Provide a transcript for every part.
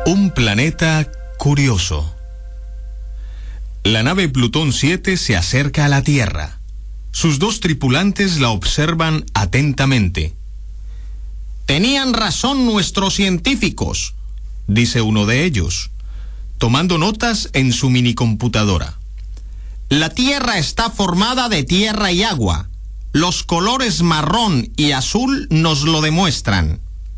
Un planeta curioso. La nave Plutón 7 se acerca a la Tierra. Sus dos tripulantes la observan atentamente. Tenían razón nuestros científicos, dice uno de ellos, tomando notas en su minicomputadora. La Tierra está formada de tierra y agua. Los colores marrón y azul nos lo demuestran.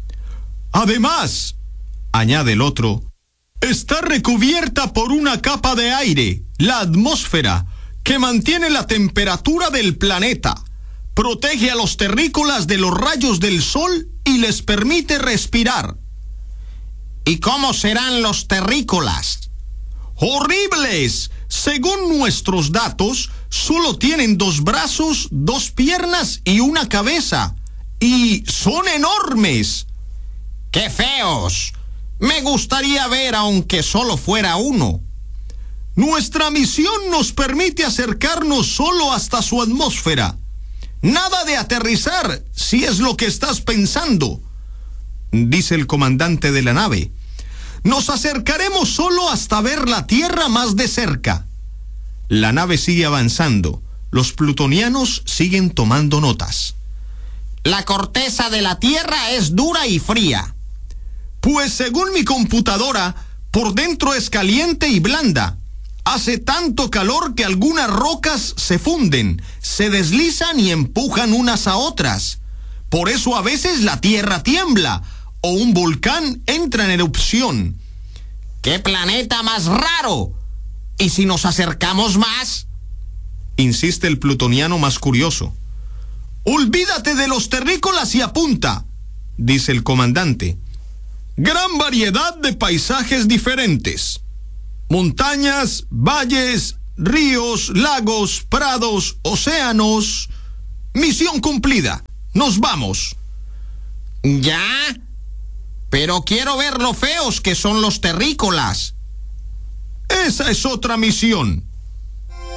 Además, añade el otro, está recubierta por una capa de aire, la atmósfera, que mantiene la temperatura del planeta, protege a los terrícolas de los rayos del sol y les permite respirar. ¿Y cómo serán los terrícolas? ¡Horribles! Según nuestros datos, solo tienen 2 brazos, 2 piernas y una cabeza. ¡Y son enormes! ¡Qué feos! Me gustaría ver aunque solo fuera uno. Nuestra misión nos permite acercarnos solo hasta su atmósfera. Nada de aterrizar, si es lo que estás pensando, dice el comandante de la nave. Nos acercaremos solo hasta ver la Tierra más de cerca. La nave sigue avanzando. Los plutonianos siguen tomando notas. La corteza de la Tierra es dura y fría. Pues según mi computadora, por dentro es caliente y blanda. Hace tanto calor que algunas rocas se funden, se deslizan y empujan unas a otras. Por eso a veces la Tierra tiembla o un volcán entra en erupción. ¡Qué planeta más raro! ¿Y si nos acercamos más? Insiste el plutoniano más curioso. Olvídate de los terrícolas y apunta, dice el comandante. Gran variedad de paisajes diferentes. Montañas, valles, ríos, lagos, prados, océanos. Misión cumplida. Nos vamos. ¿Ya? Pero quiero ver lo feos que son los terrícolas. Esa es otra misión.